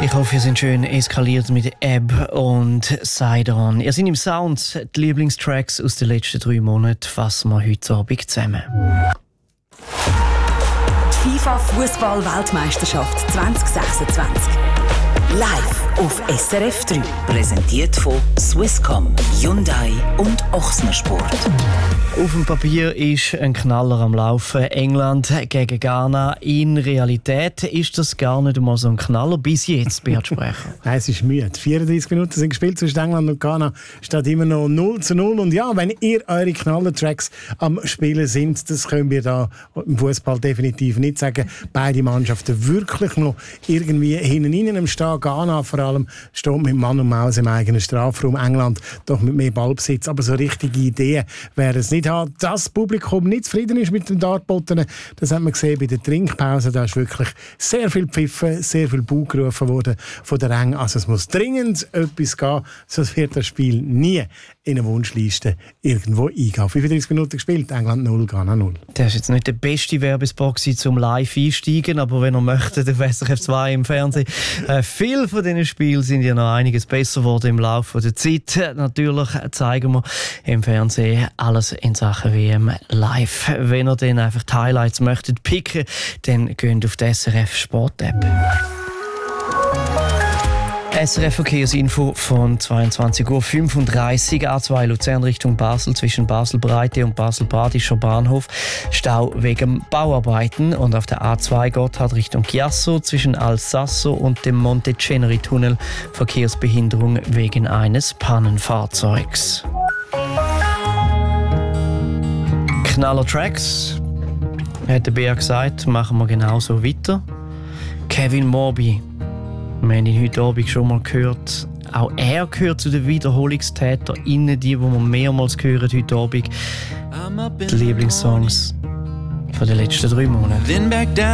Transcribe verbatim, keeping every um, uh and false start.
Ich hoffe, ihr seid schön eskaliert mit Ebb und Sidon. Ihr seid im Sound. Die Lieblingstracks aus den letzten drei Monaten fassen wir heute Abend zusammen. Die FIFA-Fußball-Weltmeisterschaft zwanzig sechsundzwanzig. Live auf S R F drei. Präsentiert von Swisscom, Hyundai und Ochsner Sport. Auf dem Papier ist ein Knaller am Laufen. England gegen Ghana. In Realität ist das gar nicht einmal so ein Knaller. Bis jetzt, Beat Sprecher. Nein, es ist müde. vierunddreißig Minuten sind gespielt zwischen England und Ghana. Steht immer noch null zu null. Und ja, wenn ihr eure Knallertracks am Spielen sind, das können wir da im Fußball definitiv nicht sagen. Beide Mannschaften wirklich noch irgendwie hinten rein am Stehen. Ghana vor allem steht mit Mann und Maus im eigenen Strafraum. England doch mit mehr Ballbesitz. Aber so richtige Ideen wären es nicht. Haben, dass das Publikum nicht zufrieden ist mit den Dartbotten. Das hat man gesehen bei der Trinkpause. Da ist wirklich sehr viel Pfiffen, sehr viel Bau gerufen worden von der Ränge. Also es muss dringend etwas gehen, sonst wird das Spiel nie in eine Wunschliste irgendwo eingehen. fünfunddreißig Minuten gespielt, England null, Ghana null. Das ist jetzt nicht der beste Werbespot zum live einsteigen, aber wenn ihr möchtet, auf S R F zwei im Fernsehen. Äh, viele von diesen Spielen sind ja noch einiges besser geworden im Laufe der Zeit. Natürlich zeigen wir im Fernsehen alles in Sachen W M live. Wenn ihr dann einfach die Highlights möchtet picken, dann geht auf die S R F Sport App. S R F Verkehrsinfo von zweiundzwanzig Uhr fünfunddreißig. A zwei Luzern Richtung Basel zwischen Basel-Breite und Basel-Bradischer Bahnhof. Stau wegen Bauarbeiten. Und auf der A zwei Gotthard Richtung Chiasso zwischen Alsasso und dem Monte-Ceneri-Tunnel Verkehrsbehinderung wegen eines Pannenfahrzeugs. Knaller Tracks, hat der Bär gesagt, machen wir genauso weiter. Kevin Morby, wir haben ihn heute Abend schon mal gehört. Auch er gehört zu den WiederholungstäterInnen, die, die wir mehrmals hören heute Abend. Die Lieblingssongs von den letzten drei Monaten.